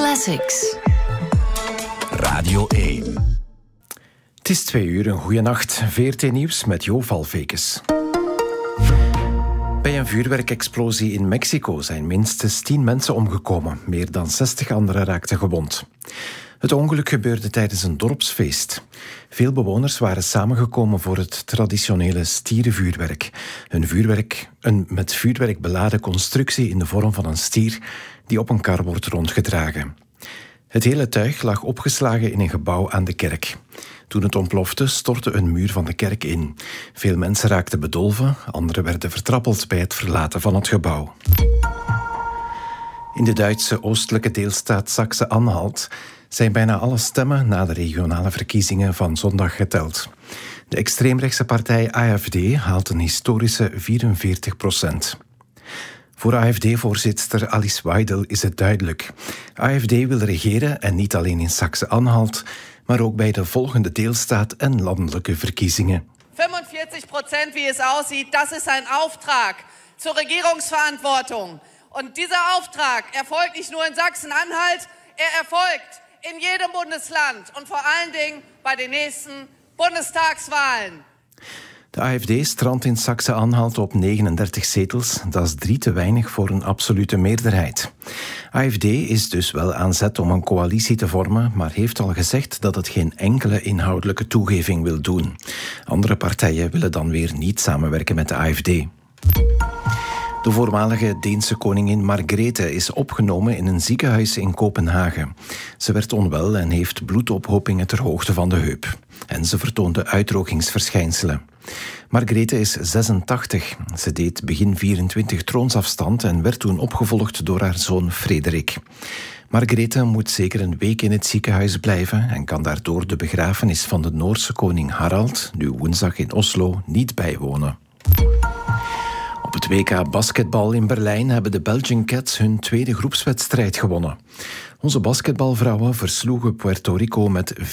Classics. Radio 1. Het is 2 uur, een goeie nacht. VRT Nieuws met Jo Valfekes. Bij een vuurwerkexplosie in Mexico zijn minstens 10 mensen omgekomen. Meer dan 60 anderen raakten gewond. Het ongeluk gebeurde tijdens een dorpsfeest. Veel bewoners waren samengekomen voor het traditionele stierenvuurwerk. Een met vuurwerk beladen constructie in de vorm van een stier die op een kar wordt rondgedragen. Het hele tuig lag opgeslagen in een gebouw aan de kerk. Toen het ontplofte, stortte een muur van de kerk in. Veel mensen raakten bedolven, anderen werden vertrappeld bij het verlaten van het gebouw. In de Duitse oostelijke deelstaat Saxe-Anhalt zijn bijna alle stemmen na de regionale verkiezingen van zondag geteld. De extreemrechtse partij AfD haalt een historische 44%. Voor AfD-voorzitster Alice Weidel is het duidelijk. AfD wil regeren en niet alleen in Saxe-Anhalt, maar ook bij de volgende deelstaat en landelijke verkiezingen. 45%, wie es aussieht, das ist ein Auftrag zur Regierungsverantwortung. Und dieser Auftrag erfolgt nicht nur in Sachsen-Anhalt, er erfolgt in jedem Bundesland und vor allen Dingen bei den nächsten Bundestagswahlen. De AfD strandt in Saxe-Anhalt op 39 zetels. Dat is 3 te weinig voor een absolute meerderheid. AfD is dus wel aan zet om een coalitie te vormen, maar heeft al gezegd dat het geen enkele inhoudelijke toegeving wil doen. Andere partijen willen dan weer niet samenwerken met de AfD. De voormalige Deense koningin Margrethe is opgenomen in een ziekenhuis in Kopenhagen. Ze werd onwel en heeft bloedophopingen ter hoogte van de heup. En ze vertoonde uitdrogingsverschijnselen. Margrethe is 86. Ze deed begin 24 troonsafstand en werd toen opgevolgd door haar zoon Frederik. Margrethe moet zeker een week in het ziekenhuis blijven en kan daardoor de begrafenis van de Noorse koning Harald, nu woensdag in Oslo, niet bijwonen. Op het WK basketbal in Berlijn hebben de Belgian Cats hun tweede groepswedstrijd gewonnen. Onze basketbalvrouwen versloegen Puerto Rico met 64-76.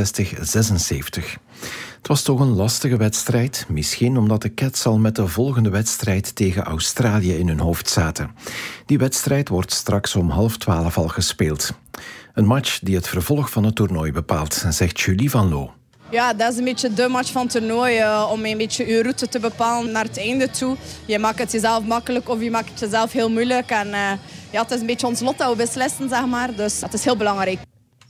Het was toch een lastige wedstrijd, misschien omdat de Cats al met de volgende wedstrijd tegen Australië in hun hoofd zaten. Die wedstrijd wordt straks om 11:30 al gespeeld. Een match die het vervolg van het toernooi bepaalt, zegt Julie Van Loo. Ja, dat is een beetje de match van het toernooi, om een beetje je route te bepalen naar het einde toe. Je maakt het jezelf makkelijk of je maakt het jezelf heel moeilijk. En ja, het is een beetje ons lot dat we beslissen, zeg maar. Dus het is heel belangrijk.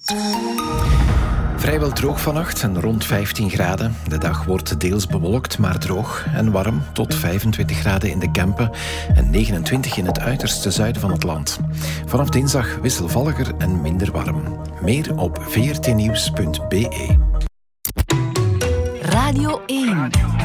Vrijwel droog vannacht en rond 15 graden. De dag wordt deels bewolkt, maar droog en warm. Tot 25 graden in de Kempen en 29 in het uiterste zuiden van het land. Vanaf dinsdag wisselvalliger en minder warm. Meer op vrtnieuws.be. Radio 1.